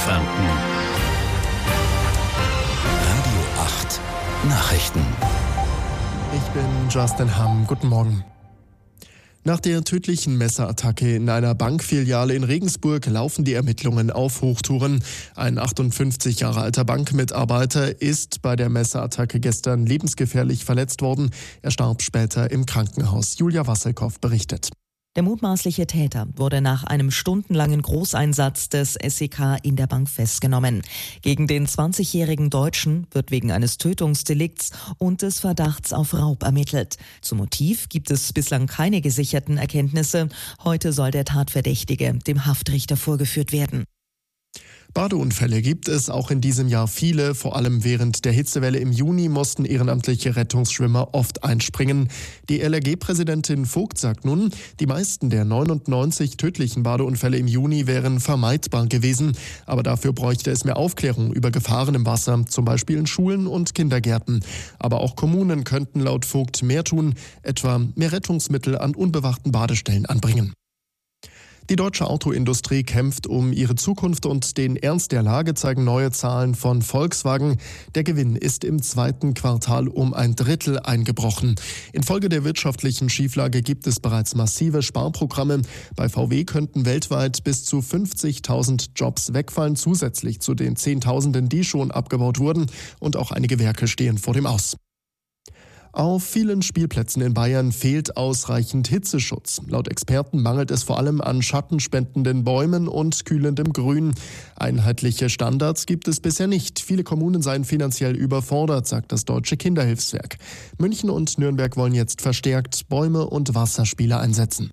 Mittelfranken. Radio 8 Nachrichten. Ich bin Justin Hamm. Guten Morgen. Nach der tödlichen Messerattacke in einer Bankfiliale in Regensburg laufen die Ermittlungen auf Hochtouren. Ein 58 Jahre alter Bankmitarbeiter ist bei der Messerattacke gestern lebensgefährlich verletzt worden. Er starb später im Krankenhaus. Julia Wasselkow berichtet. Der mutmaßliche Täter wurde nach einem stundenlangen Großeinsatz des SEK in der Bank festgenommen. Gegen den 20-jährigen Deutschen wird wegen eines Tötungsdelikts und des Verdachts auf Raub ermittelt. Zum Motiv gibt es bislang keine gesicherten Erkenntnisse. Heute soll der Tatverdächtige dem Haftrichter vorgeführt werden. Badeunfälle gibt es auch in diesem Jahr viele. Vor allem während der Hitzewelle im Juni mussten ehrenamtliche Rettungsschwimmer oft einspringen. Die LRG-Präsidentin Vogt sagt nun, die meisten der 99 tödlichen Badeunfälle im Juni wären vermeidbar gewesen. Aber dafür bräuchte es mehr Aufklärung über Gefahren im Wasser, zum Beispiel in Schulen und Kindergärten. Aber auch Kommunen könnten laut Vogt mehr tun, etwa mehr Rettungsmittel an unbewachten Badestellen anbringen. Die deutsche Autoindustrie kämpft um ihre Zukunft und den Ernst der Lage zeigen neue Zahlen von Volkswagen. Der Gewinn ist im zweiten Quartal um 1/3 eingebrochen. Infolge der wirtschaftlichen Schieflage gibt es bereits massive Sparprogramme. Bei VW könnten weltweit bis zu 50.000 Jobs wegfallen, zusätzlich zu den Zehntausenden, die schon abgebaut wurden. Und auch einige Werke stehen vor dem Aus. Auf vielen Spielplätzen in Bayern fehlt ausreichend Hitzeschutz. Laut Experten mangelt es vor allem an schattenspendenden Bäumen und kühlendem Grün. Einheitliche Standards gibt es bisher nicht. Viele Kommunen seien finanziell überfordert, sagt das Deutsche Kinderhilfswerk. München und Nürnberg wollen jetzt verstärkt Bäume und Wasserspiele einsetzen.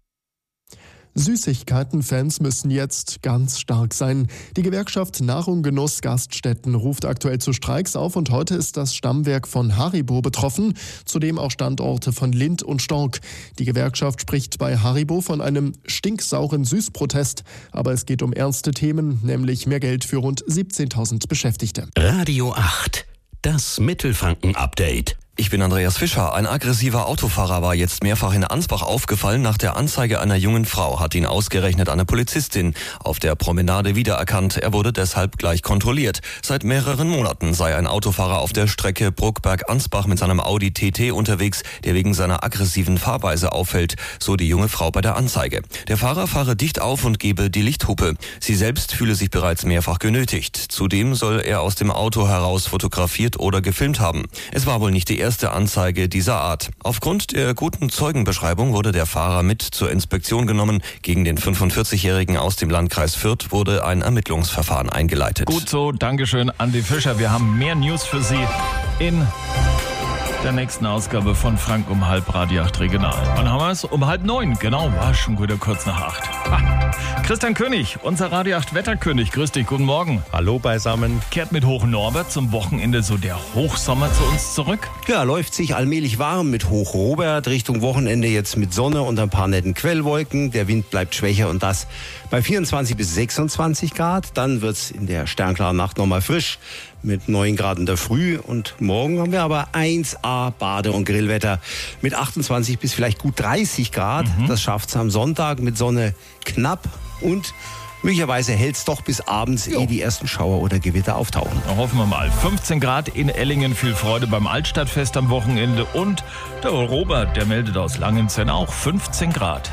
Süßigkeiten-Fans müssen jetzt ganz stark sein. Die Gewerkschaft Nahrung, Genuss, Gaststätten ruft aktuell zu Streiks auf und heute ist das Stammwerk von Haribo betroffen, zudem auch Standorte von Lindt und Stork. Die Gewerkschaft spricht bei Haribo von einem stinksauren Süßprotest, aber es geht um ernste Themen, nämlich mehr Geld für rund 17.000 Beschäftigte. Radio 8, das Mittelfranken-Update. Ich bin Andreas Fischer. Ein aggressiver Autofahrer war jetzt mehrfach in Ansbach aufgefallen. Nach der Anzeige einer jungen Frau hat ihn ausgerechnet eine Polizistin auf der Promenade wiedererkannt. Er wurde deshalb gleich kontrolliert. Seit mehreren Monaten sei ein Autofahrer auf der Strecke Bruckberg-Ansbach mit seinem Audi TT unterwegs, der wegen seiner aggressiven Fahrweise auffällt, so die junge Frau bei der Anzeige. Der Fahrer fahre dicht auf und gebe die Lichthupe. Sie selbst fühle sich bereits mehrfach genötigt. Zudem soll er aus dem Auto heraus fotografiert oder gefilmt haben. Es war wohl nicht die erste Anzeige dieser Art. Aufgrund der guten Zeugenbeschreibung wurde der Fahrer mit zur Inspektion genommen. Gegen den 45-Jährigen aus dem Landkreis Fürth wurde ein Ermittlungsverfahren eingeleitet. Gut so, Dankeschön, Andi Fischer. Wir haben mehr News für Sie in der nächsten Ausgabe von Frank um 8:30 Regional. Wann haben wir es? Um 8:30, genau, war schon wieder kurz nach 8. Christian König, unser Radio 8 Wetterkönig, grüß dich, guten Morgen. Hallo beisammen. Kehrt mit Hoch Norbert zum Wochenende so der Hochsommer zu uns zurück? Ja, läuft sich allmählich warm mit Hoch Robert, Richtung Wochenende jetzt mit Sonne und ein paar netten Quellwolken. Der Wind bleibt schwächer und das bei 24 bis 26 Grad. Dann wird's in der sternklaren Nacht nochmal frisch mit 9 Grad in der Früh. Und morgen haben wir aber 1A Bade- und Grillwetter mit 28 bis vielleicht gut 30 Grad. Das schafft's am Sonntag mit Sonne knapp und möglicherweise hält's doch bis abends, ehe die ersten Schauer oder Gewitter auftauchen. Na, hoffen wir mal. 15 Grad in Ellingen, viel Freude beim Altstadtfest am Wochenende. Und der Robert, der meldet aus Langenzenn auch 15 Grad.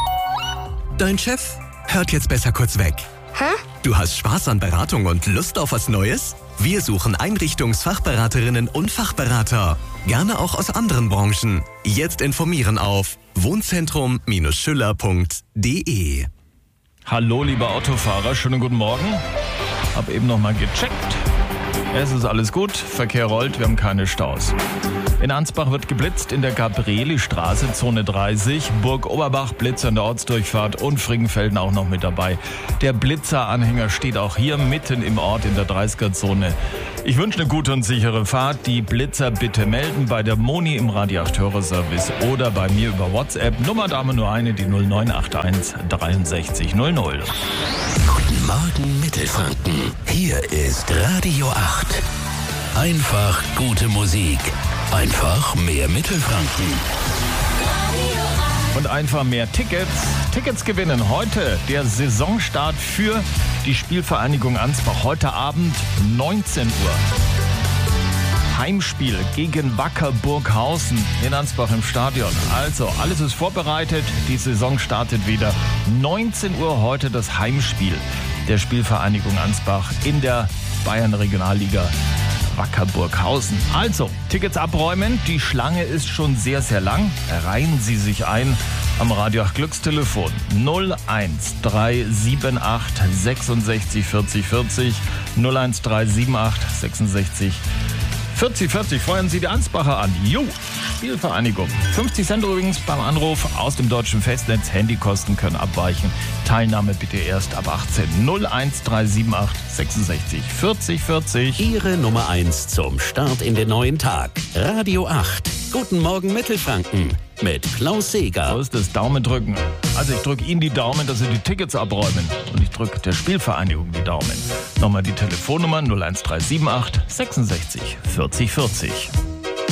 Dein Chef hört jetzt besser kurz weg. Hä? Du hast Spaß an Beratung und Lust auf was Neues? Wir suchen Einrichtungsfachberaterinnen und Fachberater. Gerne auch aus anderen Branchen. Jetzt informieren auf wohnzentrum-schüller.de. Hallo, lieber Autofahrer, schönen guten Morgen. Hab eben noch mal gecheckt. Es ist alles gut, Verkehr rollt, wir haben keine Staus. In Ansbach wird geblitzt in der Gabrieli-Straße, Zone 30, Burg Oberbach, Blitzer in der Ortsdurchfahrt und Frickenfelden auch noch mit dabei. Der Blitzer-Anhänger steht auch hier mitten im Ort in der 30er-Zone. Ich wünsche eine gute und sichere Fahrt. Die Blitzer bitte melden bei der Moni im Radio 8 Hörerservice oder bei mir über WhatsApp. Nummer Dame nur eine, die 0981 63 00. Guten Morgen Mittelfranken. Hier ist Radio 8. Einfach gute Musik. Einfach mehr Mittelfranken. Und einfach mehr Tickets. Tickets gewinnen heute der Saisonstart für die Spielvereinigung Ansbach. Heute Abend 19 Uhr. Heimspiel gegen Wacker Burghausen in Ansbach im Stadion. Also, alles ist vorbereitet. Die Saison startet wieder. 19 Uhr heute das Heimspiel der Spielvereinigung Ansbach in der Bayern-Regionalliga Wacker Burghausen. Also, Tickets abräumen. Die Schlange ist schon sehr, sehr lang. Reihen Sie sich ein am Radio 8 Glückstelefon 01378 66 40 40 01378 66 40. Feuern Sie die Ansbacher an. Spielvereinigung. 50 Cent übrigens beim Anruf aus dem deutschen Festnetz. Handykosten können abweichen. Teilnahme bitte erst ab 18. 01378 66 40. Ihre Nummer 1 zum Start in den neuen Tag. Radio 8. Guten Morgen Mittelfranken mit Klaus Seeger. So ist es, Daumen drücken. Also ich drücke Ihnen die Daumen, dass Sie die Tickets abräumen. Und ich drücke der Spielvereinigung die Daumen. Nochmal die Telefonnummer 01378 66 40.